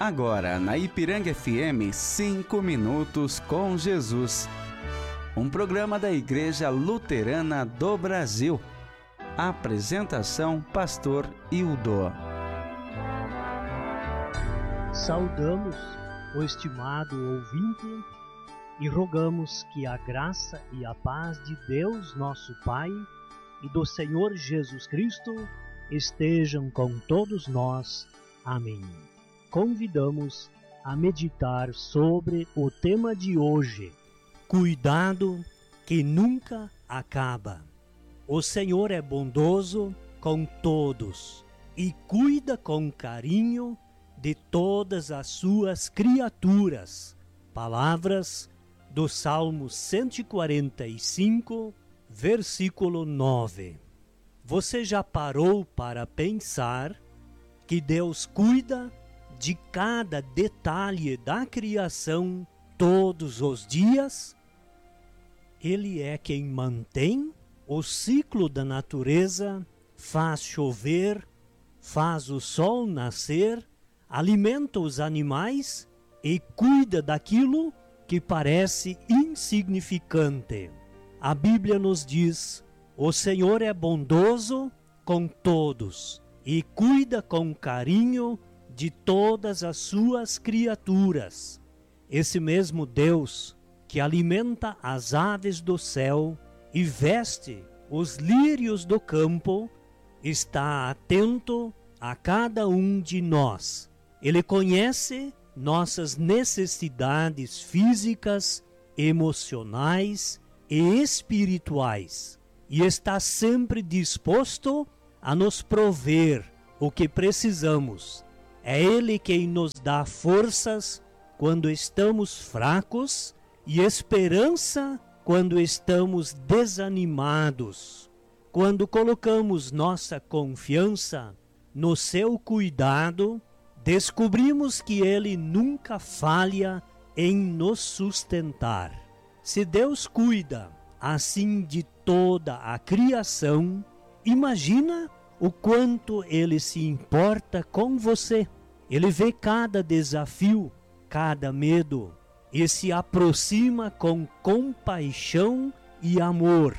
Agora na Ipiranga FM, 5 minutos com Jesus. Um programa da Igreja Luterana do Brasil. Apresentação, Pastor Hildo. Saudamos o estimado ouvinte e rogamos que a graça e a paz de Deus, nosso Pai, e do Senhor Jesus Cristo estejam com todos nós. Amém. Convidamos a meditar sobre o tema de hoje: cuidado que nunca acaba. O Senhor é bondoso com todos e cuida com carinho de todas as suas criaturas. Palavras do Salmo 145, versículo 9. Você já parou para pensar que Deus cuida de cada detalhe da criação todos os dias? Ele é quem mantém o ciclo da natureza, faz chover, faz o sol nascer, alimenta os animais e cuida daquilo que parece insignificante. A Bíblia nos diz: o Senhor é bondoso com todos e cuida com carinho de todas as suas criaturas. Esse mesmo Deus que alimenta as aves do céu e veste os lírios do campo está atento a cada um de nós. Ele conhece nossas necessidades físicas, emocionais e espirituais e está sempre disposto a nos prover o que precisamos. É Ele quem nos dá forças quando estamos fracos e esperança quando estamos desanimados. Quando colocamos nossa confiança no seu cuidado, descobrimos que Ele nunca falha em nos sustentar. Se Deus cuida assim de toda a criação, imagina o quanto Ele se importa com você. Ele vê cada desafio, cada medo e se aproxima com compaixão e amor.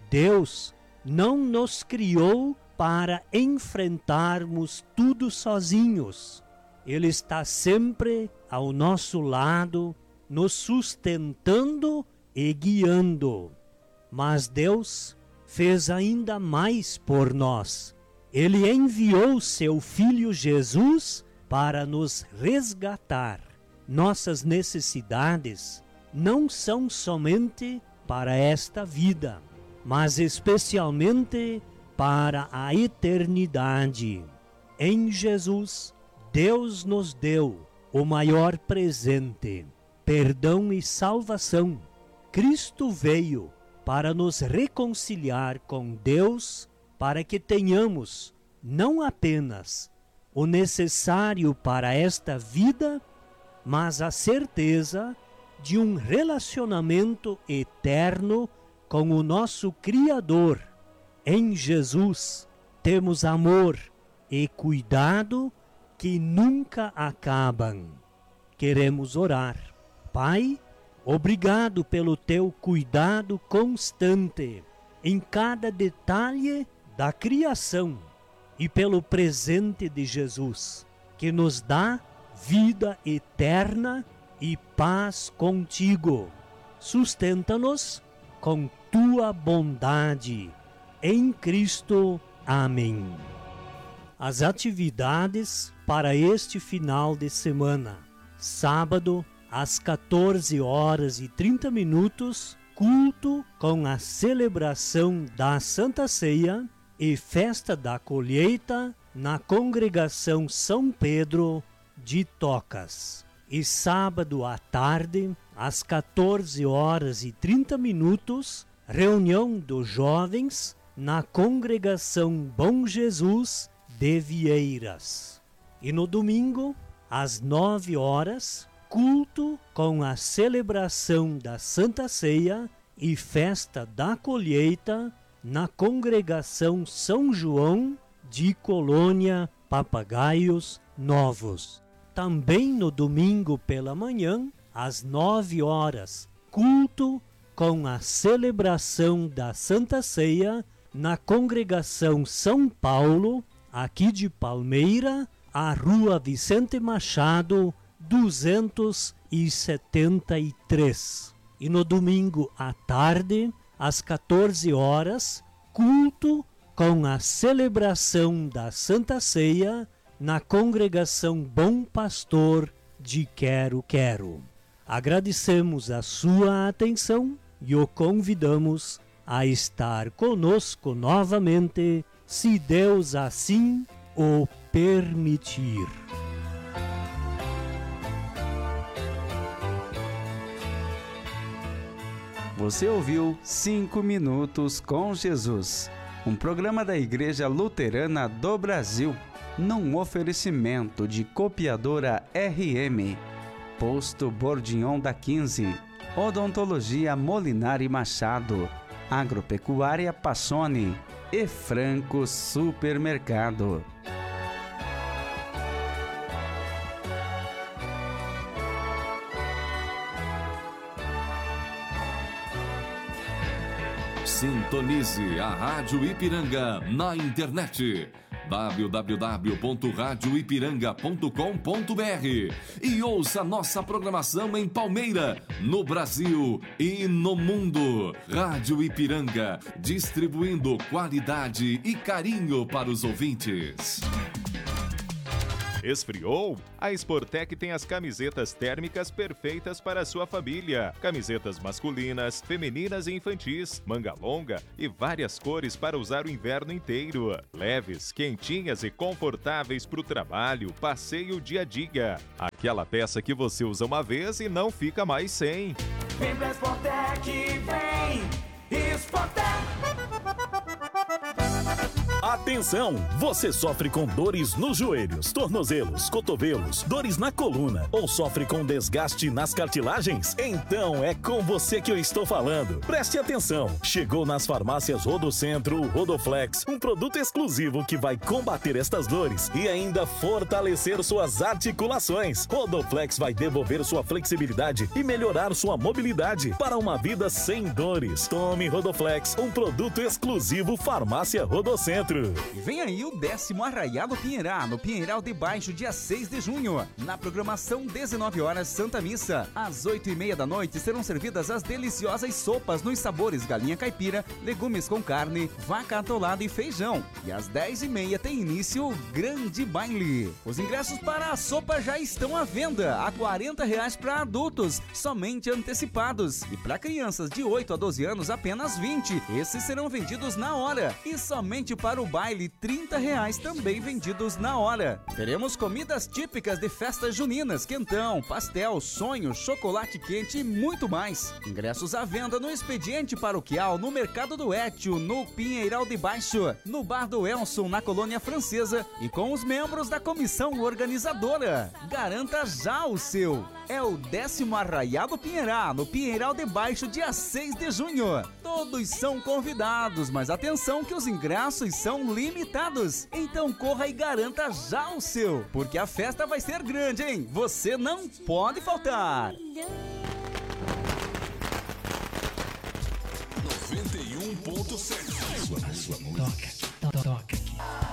Deus não nos criou para enfrentarmos tudo sozinhos. Ele está sempre ao nosso lado, nos sustentando e guiando. Mas Deus fez ainda mais por nós. Ele enviou seu Filho Jesus para nos resgatar. Nossas necessidades não são somente para esta vida, mas especialmente para a eternidade. Em Jesus, Deus nos deu o maior presente: perdão e salvação. Cristo veio para nos reconciliar com Deus, para que tenhamos não apenas o necessário para esta vida, mas a certeza de um relacionamento eterno com o nosso Criador. Em Jesus temos amor e cuidado que nunca acabam. Queremos orar. Pai, obrigado pelo teu cuidado constante em cada detalhe da criação e pelo presente de Jesus, que nos dá vida eterna e paz contigo. Sustenta-nos com tua bondade. Em Cristo. Amém. As atividades para este final de semana: sábado, às 14h30, culto com a celebração da Santa Ceia e festa da colheita na Congregação São Pedro de Tocas. E sábado à tarde, às 14h30, reunião dos jovens na Congregação Bom Jesus de Vieiras. E no domingo, às 9h, culto com a celebração da Santa Ceia e festa da colheita na Congregação São João de Colônia Papagaios Novos. também no domingo pela manhã, às 9 horas, culto com a celebração da Santa Ceia na Congregação São Paulo, aqui de Palmeira, a Rua Vicente Machado, 273. E no domingo à tarde, às 14 horas, culto com a celebração da Santa Ceia na Congregação Bom Pastor de Quero-Quero. Agradecemos a sua atenção e o convidamos a estar conosco novamente, se Deus assim o permitir. Você ouviu 5 Minutos com Jesus, um programa da Igreja Luterana do Brasil, num oferecimento de Copiadora RM, Posto Bordignon da 15, Odontologia Molinari Machado, Agropecuária Passoni e Franco Supermercado. Sintonize a Rádio Ipiranga na internet www.radioipiranga.com.br e ouça nossa programação em Palmeira, no Brasil e no mundo. Rádio Ipiranga, distribuindo qualidade e carinho para os ouvintes. Esfriou? A Sportec tem as camisetas térmicas perfeitas para a sua família. Camisetas masculinas, femininas e infantis, manga longa e várias cores para usar o inverno inteiro. Leves, quentinhas e confortáveis para o trabalho, passeio e dia a dia. Aquela peça que você usa uma vez e não fica mais sem. Vem pra Sportec, vem! Sportec! Atenção! Você sofre com dores nos joelhos, tornozelos, cotovelos, dores na coluna ou sofre com desgaste nas cartilagens? Então é com você que eu estou falando. Preste atenção! Chegou nas farmácias Rodocentro o Rodoflex, um produto exclusivo que vai combater estas dores e ainda fortalecer suas articulações. Rodoflex vai devolver sua flexibilidade e melhorar sua mobilidade para uma vida sem dores. Tome Rodoflex, um produto exclusivo Farmácia Rodocentro. E vem aí o 10º Arraiado Pinheirá, no Pinheiral de Baixo, dia 6 de junho. Na programação, 19 horas, Santa Missa. Às 8h30 da noite serão servidas as deliciosas sopas nos sabores galinha caipira, legumes com carne, vaca atolada e feijão. E às 10h30 tem início o grande baile. Os ingressos para a sopa já estão à venda, a R$40 para adultos, somente antecipados. E para crianças de 8 a 12 anos, apenas 20. Esses serão vendidos na hora. E somente para o baile, R$30 também vendidos na hora. Teremos comidas típicas de festas juninas, quentão, pastel, sonho, chocolate quente e muito mais. Ingressos à venda no expediente paroquial, no Mercado do Étio, no Pinheiral de Baixo, no Bar do Elson, na Colônia Francesa e com os membros da comissão organizadora. Garanta já o seu. É o 10º Arraiado Pinheirá, no Pinheiral de Baixo, dia 6 de junho. Todos são convidados, mas atenção que os ingressos são limitados. Então corra e garanta já o seu, porque a festa vai ser grande, hein? Você não pode faltar. 91.7. Toca aqui.